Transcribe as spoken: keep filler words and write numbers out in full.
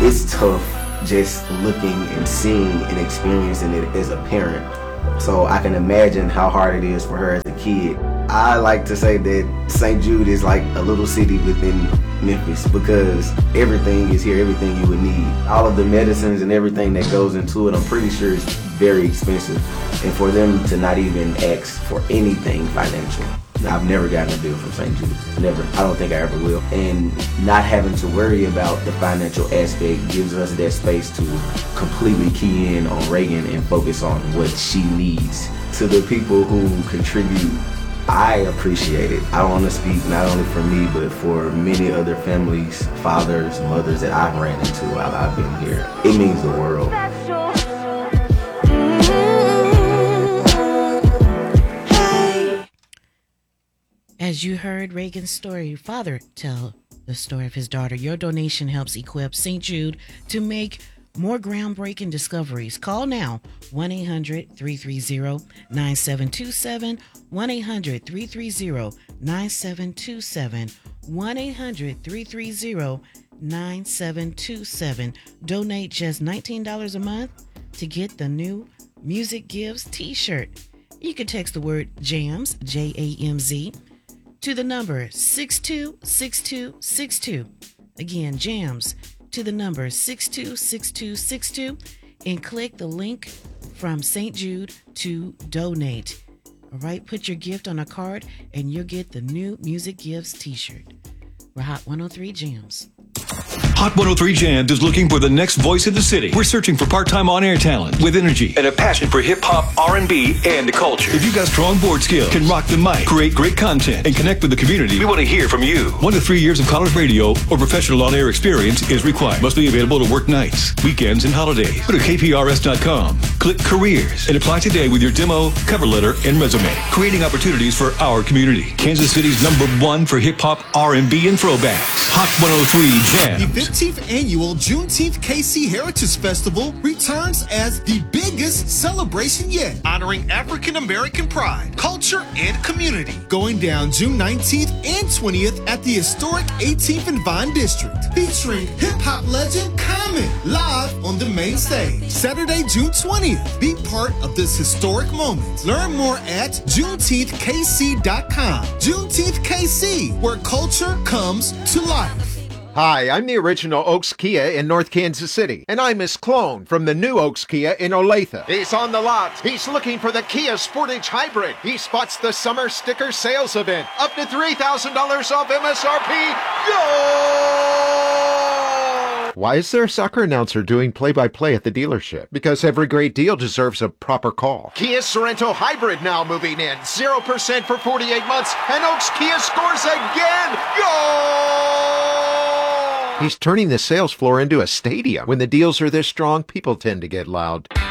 it's tough just looking and seeing and experiencing it as a parent. So I can imagine how hard it is for her as a kid. I like to say that Saint Jude is like a little city within Memphis because everything is here, everything you would need. All of the medicines and everything that goes into it, I'm pretty sure it's very expensive. And for them to not even ask for anything financial. I've never gotten a bill from Saint Jude. Never. I don't think I ever will. And not having to worry about the financial aspect gives us that space to completely key in on Reagan and focus on what she needs. To the people who contribute, I appreciate it. I want to speak not only for me, but for many other families, fathers, mothers that I've ran into while I've been here. It means the world. As you heard Reagan's story, father tell the story of his daughter, your donation helps equip Saint Jude to make more groundbreaking discoveries. Call now, one eight hundred, three three zero, nine seven two seven, one eight hundred, three three zero, nine seven two seven, one eight hundred, three three zero, nine seven two seven. Donate just nineteen dollars a month to get the new Music Gives t-shirt. You can text the word JAMS, J A M Z, to the number six two six two six two. Again, JAMS to the number six two six two six two and click the link from Saint Jude to donate. All right, put your gift on a card and you'll get the new Music Gives t-shirt. We're Hot one oh three Jams. Hot one oh three Jams is looking for the next voice of the city. We're searching for part-time on-air talent with energy and a passion for hip-hop, R and B, and culture. If you got strong board skills, can rock the mic, create great content, and connect with the community, we want to hear from you. One to three years of college radio or professional on-air experience is required. Must be available to work nights, weekends, and holidays. Go to K P R S dot com, click Careers, and apply today with your demo, cover letter, and resume. Creating opportunities for our community. Kansas City's number one for hip-hop, R and B, and throwbacks. Hot one oh three Jams. The fifteenth annual Juneteenth K C Heritage Festival returns as the biggest celebration yet, honoring African American pride, culture, and community. Going down June nineteenth and twentieth at the historic eighteenth and Vine District, featuring hip-hop legend Common live on the main stage. Saturday, June twentieth. Be part of this historic moment. Learn more at juneteenth k c dot com. Juneteenth K C, where culture comes to life. Hi, I'm the original Oaks Kia in North Kansas City, and I'm Miss Clone from the new Oaks Kia in Olathe. He's on the lot. He's looking for the Kia Sportage Hybrid. He spots the summer sticker sales event. Up to three thousand dollars off M S R P. Go! Why is there a soccer announcer doing play-by-play at the dealership? Because every great deal deserves a proper call. Kia Sorento Hybrid now moving in. zero percent for forty-eight months, and Oaks Kia scores again. Go! He's turning the sales floor into a stadium. When the deals are this strong, people tend to get loud.